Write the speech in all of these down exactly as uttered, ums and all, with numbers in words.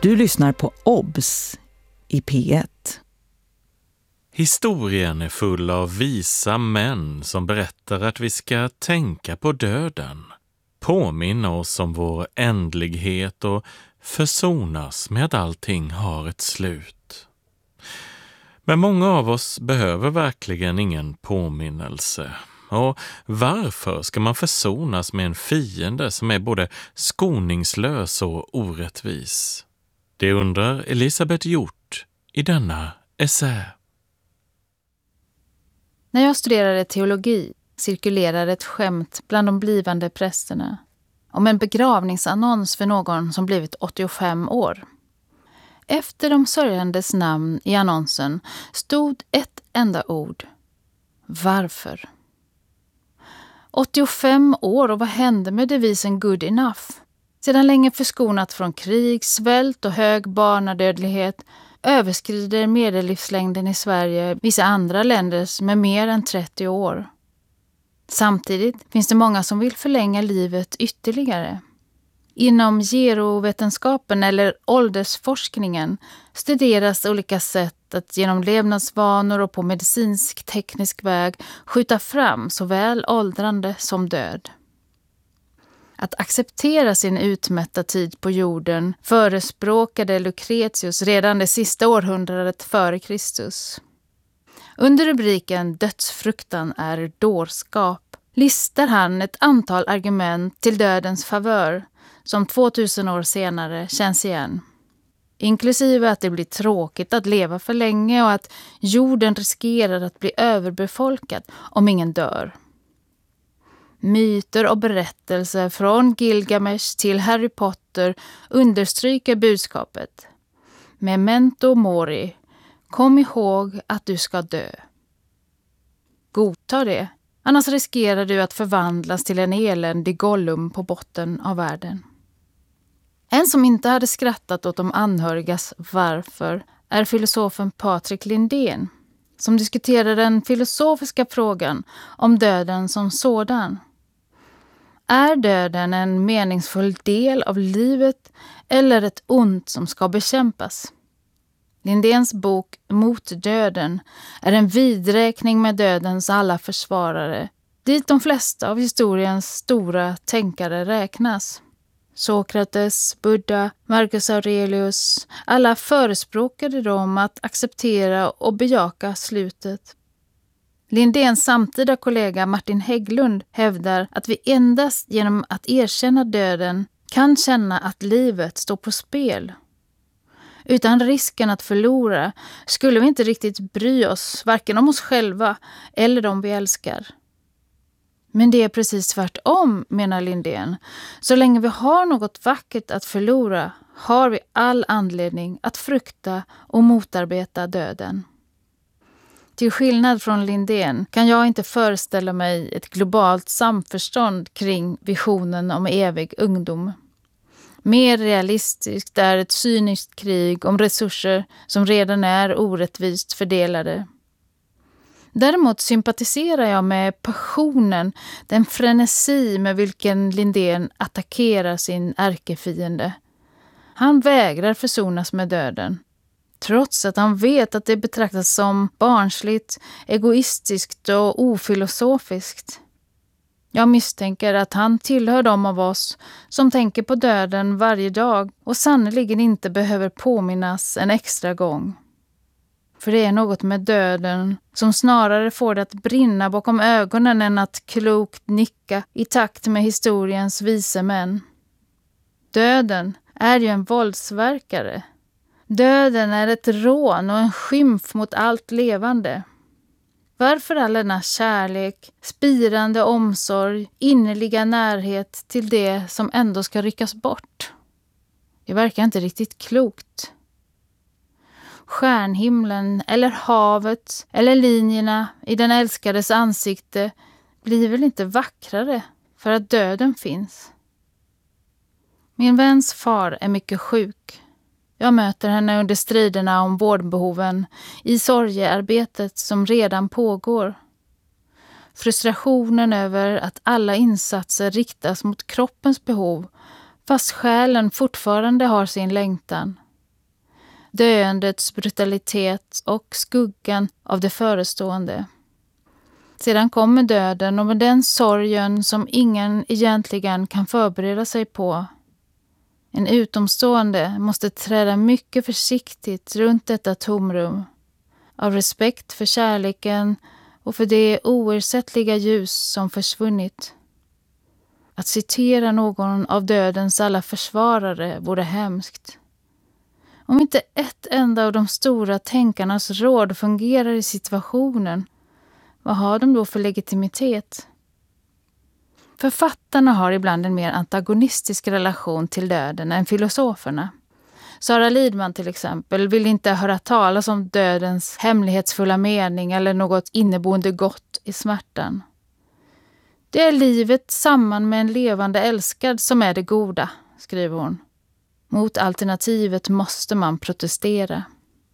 Du lyssnar på Obs i P ett. Historien är full av visa män som berättar att vi ska tänka på döden, påminna oss om vår ändlighet och försonas med att allting har ett slut. Men många av oss behöver verkligen ingen påminnelse. Och varför ska man försonas med en fiende som är både skoningslös och orättvis? Det undrar Elisabeth Hjort i denna essä. När jag studerade teologi cirkulerade ett skämt bland de blivande prästerna om en begravningsannons för någon som blivit åttiofem år. Efter de sörjandes namn i annonsen stod ett enda ord. Varför? åttiofem år, och vad hände med devisen good enough? Sedan länge förskonat från krig, svält och hög barnadödlighet överskrider medellivslängden i Sverige vissa andra länders med mer än trettio år. Samtidigt finns det många som vill förlänga livet ytterligare. Inom gerovetenskapen eller åldersforskningen studeras olika sätt att genom levnadsvanor och på medicinsk-teknisk väg skjuta fram såväl åldrande som död. Att acceptera sin utmätta tid på jorden förespråkade Lucretius redan det sista århundradet före Kristus. Under rubriken Dödsfruktan är dårskap listar han ett antal argument till dödens favör som tvåtusen år senare känns igen. Inklusive att det blir tråkigt att leva för länge och att jorden riskerar att bli överbefolkad om ingen dör. Myter och berättelser från Gilgamesh till Harry Potter understryker budskapet. Memento mori, kom ihåg att du ska dö. Godta det, annars riskerar du att förvandlas till en eländig Gollum på botten av världen. En som inte hade skrattat åt de anhörigas varför är filosofen Patrik Lindén, som diskuterar den filosofiska frågan om döden som sådan. Är döden en meningsfull del av livet eller ett ont som ska bekämpas? Lindéns bok Mot döden är en vidräkning med dödens alla försvarare, dit de flesta av historiens stora tänkare räknas. Sokrates, Buddha, Marcus Aurelius, alla förespråkade dem att acceptera och bejaka slutet. Lindéns samtida kollega Martin Hägglund hävdar att vi endast genom att erkänna döden kan känna att livet står på spel. Utan risken att förlora skulle vi inte riktigt bry oss, varken om oss själva eller de vi älskar. Men det är precis tvärtom, menar Lindén. Så länge vi har något vackert att förlora har vi all anledning att frukta och motarbeta döden. Till skillnad från Lindén kan jag inte föreställa mig ett globalt samförstånd kring visionen om evig ungdom. Mer realistiskt är ett cyniskt krig om resurser som redan är orättvist fördelade. Däremot sympatiserar jag med passionen, den frenesi med vilken Lindén attackerar sin ärkefiende. Han vägrar försonas med döden, trots att han vet att det betraktas som barnsligt, egoistiskt och ofilosofiskt. Jag misstänker att han tillhör de av oss som tänker på döden varje dag och sannoliken inte behöver påminnas en extra gång. För det är något med döden som snarare får det att brinna bakom ögonen än att klokt nicka i takt med historiens vise män. Döden är ju en våldsverkare. Döden är ett rån och en skymf mot allt levande. Varför all denna kärlek, spirande omsorg, innerliga närhet till det som ändå ska ryckas bort? Det verkar inte riktigt klokt. Stjärnhimlen eller havet eller linjerna i den älskades ansikte blir väl inte vackrare för att döden finns. Min väns far är mycket sjuk. Jag möter henne under striderna om vårdbehoven i sorgearbetet som redan pågår. Frustrationen över att alla insatser riktas mot kroppens behov fast själen fortfarande har sin längtan. döendets brutalitet och skuggan av det förestående. Sedan kommer döden och med den sorgen som ingen egentligen kan förbereda sig på. En utomstående måste träda mycket försiktigt runt detta tomrum, av respekt för kärleken och för det oersättliga ljus som försvunnit. Att citera någon av dödens alla försvarare vore hemskt. Om inte ett enda av de stora tänkarnas råd fungerar i situationen, vad har de då för legitimitet? Författarna har ibland en mer antagonistisk relation till döden än filosoferna. Sara Lidman till exempel vill inte höra talas om dödens hemlighetsfulla mening eller något inneboende gott i smärtan. Det är livet samman med en levande älskad som är det goda, skriver hon. Mot alternativet måste man protestera.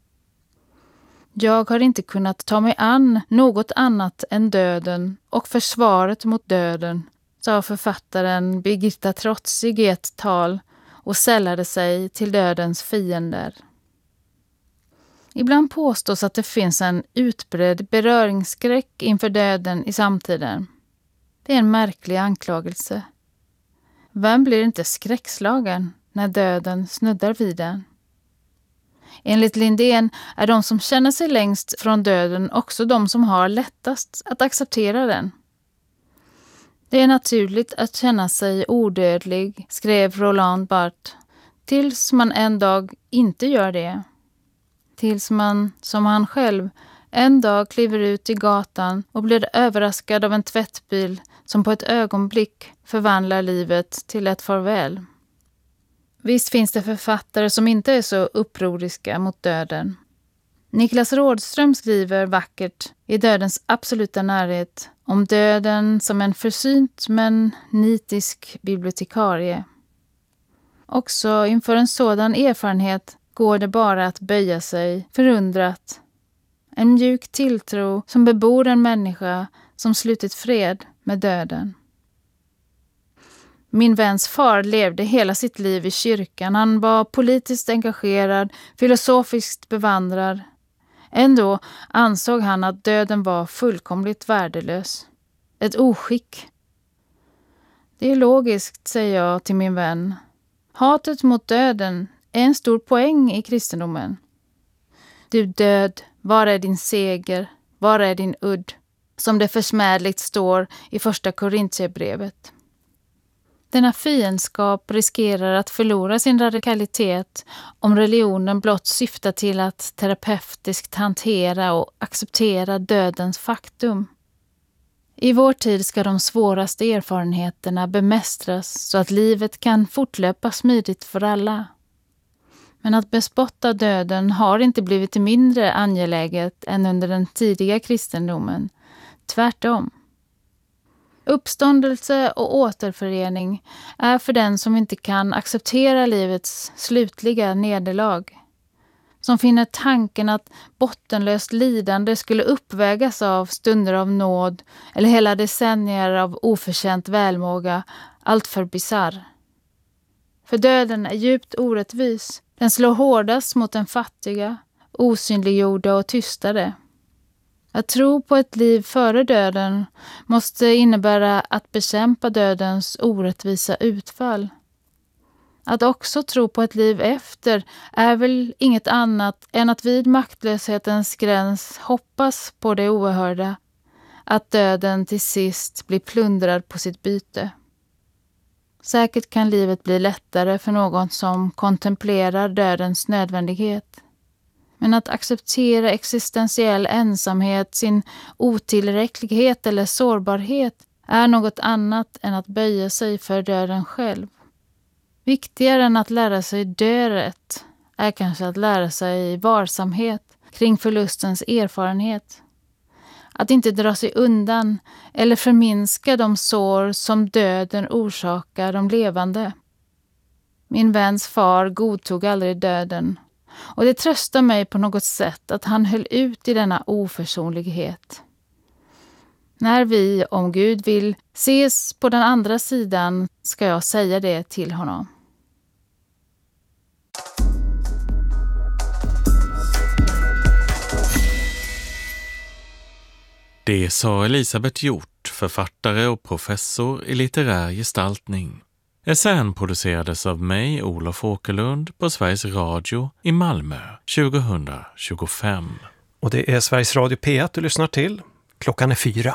Jag har inte kunnat ta mig an något annat än döden och försvaret mot döden, sa författaren Birgitta Trotzig i ett tal och sällade sig till dödens fiender. Ibland påstås att det finns en utbredd beröringsskräck inför döden i samtiden. Det är en märklig anklagelse. Vem blir inte skräckslagen när döden snuddar vid den? Enligt Lindén är de som känner sig längst från döden också de som har lättast att acceptera den. Det är naturligt att känna sig odödlig, skrev Roland Barthes, tills man en dag inte gör det. Tills man, som han själv, en dag kliver ut i gatan och blir överraskad av en tvättbil som på ett ögonblick förvandlar livet till ett farväl. Visst finns det författare som inte är så upproriska mot döden. Niklas Rådström skriver vackert i Dödens absoluta närhet om döden som en försynt men nitisk bibliotekarie. Också inför en sådan erfarenhet går det bara att böja sig förundrat. En mjuk tilltro som bebor en människa som slutit fred med döden. Min väns far levde hela sitt liv i kyrkan. Han var politiskt engagerad, filosofiskt bevandrad. Ändå ansåg han att döden var fullkomligt värdelös. Ett oskick. Det är logiskt, säger jag till min vän. Hatet mot döden är en stor poäng i kristendomen. Du död, var är din seger? Var är din udd? Som det försmädligt står i första Korintierbrevet. Denna fiendskap riskerar att förlora sin radikalitet om religionen blott syftar till att terapeutiskt hantera och acceptera dödens faktum. I vår tid ska de svåraste erfarenheterna bemästras så att livet kan fortlöpa smidigt för alla. Men att bespotta döden har inte blivit mindre angeläget än under den tidiga kristendomen. Tvärtom. Uppståndelse och återförening är för den som inte kan acceptera livets slutliga nederlag. Som finner tanken att bottenlöst lidande skulle uppvägas av stunder av nåd eller hela decennier av oförtjänt välmåga, allt för bizarr. För döden är djupt orättvis. Den slår hårdast mot den fattiga, osynliggjorda och tystade. Att tro på ett liv före döden måste innebära att bekämpa dödens orättvisa utfall. Att också tro på ett liv efter är väl inget annat än att vid maktlöshetens gräns hoppas på det oerhörda, att döden till sist blir plundrad på sitt byte. Säkert kan livet bli lättare för någon som kontemplerar dödens nödvändighet. Men att acceptera existentiell ensamhet, sin otillräcklighet eller sårbarhet är något annat än att böja sig för döden själv. Viktigare än att lära sig dö rätt är kanske att lära sig varsamhet kring förlustens erfarenhet. Att inte dra sig undan eller förminska de sår som döden orsakar de levande. Min väns far godtog aldrig döden. Och det tröstar mig på något sätt att han höll ut i denna oförsonlighet. När vi, om Gud vill, ses på den andra sidan ska jag säga det till honom. Det sa Elisabeth Hjort, författare och professor i litterär gestaltning. Essän producerades av mig, Olof Åkerlund, på Sveriges Radio i Malmö tjugohundratjugofem. Och det är Sveriges Radio P ett du lyssnar till. Klockan är fyra.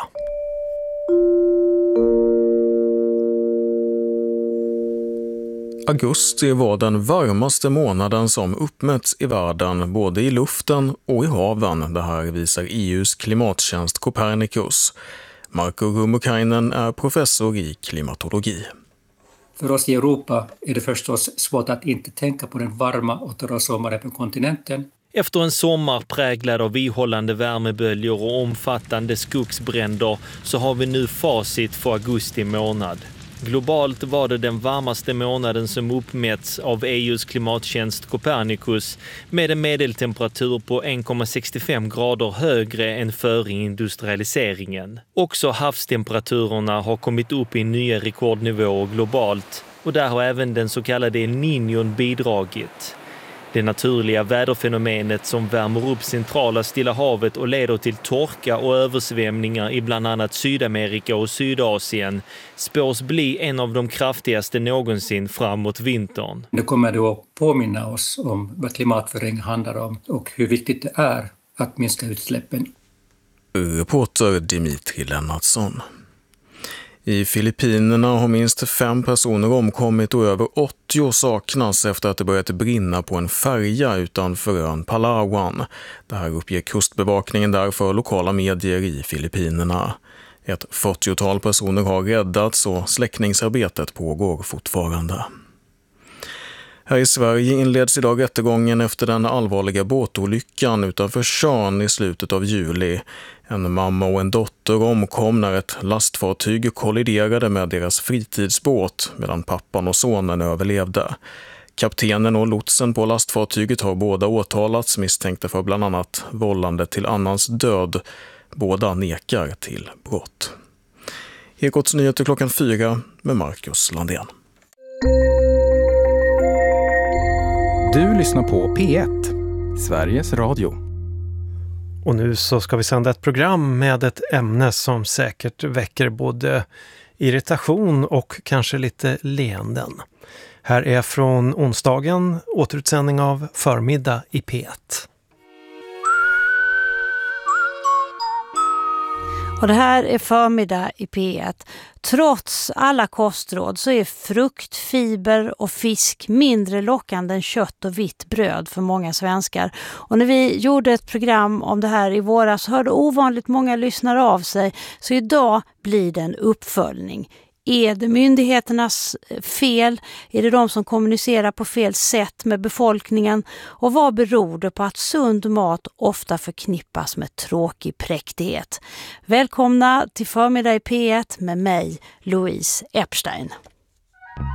Augusti var den varmaste månaden som uppmätts i världen, både i luften och i haven. Det här visar E U:s klimattjänst Copernicus. Marko Rummukainen är professor i klimatologi. För oss i Europa är det förstås svårt att inte tänka på den varma och torra sommaren på kontinenten. Efter en sommar präglad av ihållande värmeböljor och omfattande skogsbränder så har vi nu facit för augusti månad. Globalt var det den varmaste månaden som uppmätts av E U:s klimattjänst Copernicus med en medeltemperatur på en komma sextiofem grader högre än före industrialiseringen. Också havstemperaturen har kommit upp i nya rekordnivåer globalt och där har även den så kallade El Niño bidragit. Det naturliga väderfenomenet som värmer upp centrala Stilla havet och leder till torka och översvämningar i bland annat Sydamerika och Sydasien spås bli en av de kraftigaste någonsin framåt vintern. Det kommer då att påminna oss om vad klimatförändring handlar om och hur viktigt det är att minska utsläppen. Reporter Dimitri Lennartsson. I Filippinerna har minst fem personer omkommit och över åttio saknas efter att det börjat brinna på en färja utanför ön Palawan. Det här uppger kustbevakningen där för lokala medier i Filippinerna. Ett fyrtiotal personer har räddats och släckningsarbetet pågår fortfarande. Här i Sverige inleds idag rättegången efter den allvarliga båtolyckan utanför Tjörn i slutet av juli. En mamma och en dotter omkom när ett lastfartyg kolliderade med deras fritidsbåt medan pappan och sonen överlevde. Kaptenen och lotsen på lastfartyget har båda åtalats misstänkta för bland annat vållande till annans död. Båda nekar till brott. Ekots nyheter klockan fyra med Marcus Landén. Du lyssnar på P ett, Sveriges Radio. Och nu så ska vi sända ett program med ett ämne som säkert väcker både irritation och kanske lite leenden. Här är från onsdagen återutsändning av Förmiddag i P ett. Och det här är Förmiddag i P ett. Trots alla kostråd så är frukt, fiber och fisk mindre lockande än kött och vitt bröd för många svenskar. Och när vi gjorde ett program om det här i våras så hörde ovanligt många lyssnare av sig. Så idag blir det en uppföljning. Är det myndigheternas fel? Är det de som kommunicerar på fel sätt med befolkningen? Och vad beror det på att sund mat ofta förknippas med tråkig präktighet? Välkomna till Förmiddag i P ett med mig, Louise Epstein.